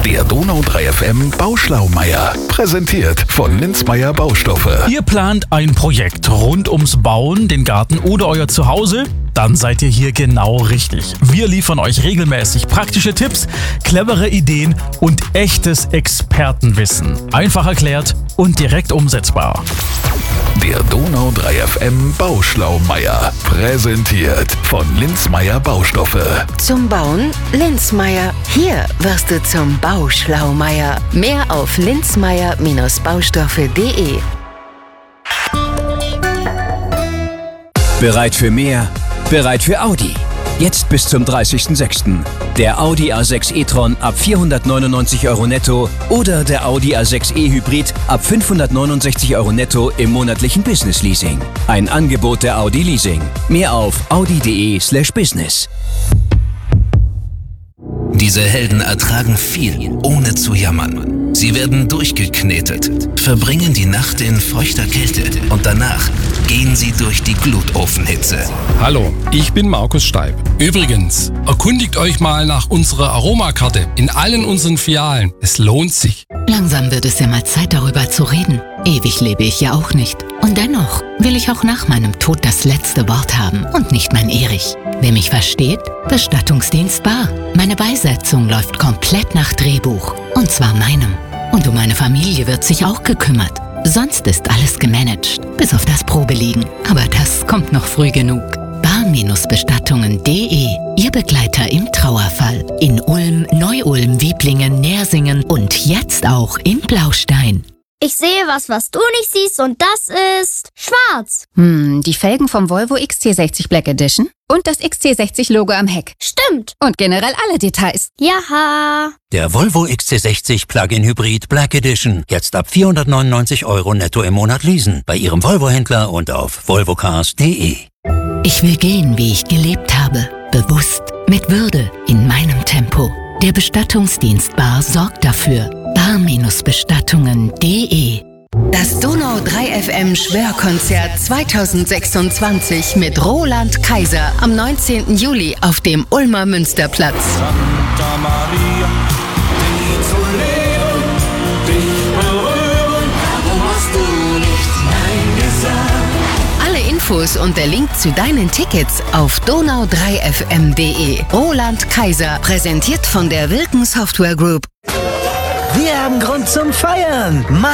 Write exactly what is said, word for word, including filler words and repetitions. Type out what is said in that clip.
Der Donau drei F M Bauschlaumeier. Präsentiert von Linzmeier Baustoffe. Ihr plant ein Projekt rund ums Bauen, den Garten oder euer Zuhause? Dann seid ihr hier genau richtig. Wir liefern euch regelmäßig praktische Tipps, clevere Ideen und echtes Expertenwissen. Einfach erklärt und direkt umsetzbar. Der Donau drei F M Bauschlaumeier. Präsentiert von Linzmeier Baustoffe. Zum Bauen Linzmeier. Hier wirst du zum Bauschlaumeier. Mehr auf linzmeier Baustoffe punkt de. Bereit für mehr? Bereit für Audi. Jetzt bis zum dreißigsten sechsten Der Audi A sechs e-tron ab vierhundertneunundneunzig Euro netto oder der Audi A sechs e Hybrid ab fünfhundertneunundsechzig Euro netto im monatlichen Business Leasing. Ein Angebot der Audi Leasing. Mehr auf audi punkt de slash business. Diese Helden ertragen viel, ohne zu jammern. Sie werden durchgeknetet, verbringen die Nacht in feuchter Kälte und danach gehen sie durch die Glutofenhitze. Hallo, ich bin Markus Steib. Übrigens, erkundigt euch mal nach unserer Aromakarte in allen unseren Filialen. Es lohnt sich. Langsam wird es ja mal Zeit, darüber zu reden. Ewig lebe ich ja auch nicht. Und dennoch will ich auch nach meinem Tod das letzte Wort haben und nicht mein Erich. Wer mich versteht? Bestattungsdienst bar. Meine Beisetzung läuft komplett nach Drehbuch. Und zwar meinem. Und um meine Familie wird sich auch gekümmert. Sonst ist alles gemanagt, bis auf das Probeliegen. Aber das kommt noch früh genug. bar-bestattungen punkt de. Ihr Begleiter im Trauerfall. In Ulm, Neu-Ulm, Wieblingen, Nersingen und jetzt auch in Blaustein. Ich sehe was, was du nicht siehst, und das ist schwarz. Hm, die Felgen vom Volvo X C sechzig Black Edition und das X C sechzig Logo am Heck. Stimmt. Und generell alle Details. Jaha. Der Volvo X C sechzig Plug-in Hybrid Black Edition. Jetzt ab vierhundertneunundneunzig Euro netto im Monat leasen. Bei Ihrem Volvo-Händler und auf volvocars punkt de. Ich will gehen, wie ich gelebt habe. Bewusst, mit Würde, in meinem Tempo. Der Bestattungsdienst Bar sorgt dafür. bar-bestattungen punkt de. Das Donau drei F M Schwörkonzert zweitausendsechsundzwanzig mit Roland Kaiser am neunzehnten Juli auf dem Ulmer Münsterplatz. Santa Maria, dich zu leben, dich berühren, warum hast du nicht Nein gesagt? Alle Infos und der Link zu deinen Tickets auf donau drei f m punkt de. Roland Kaiser, präsentiert von der Wilken Software Group. Wir haben Grund zum Feiern.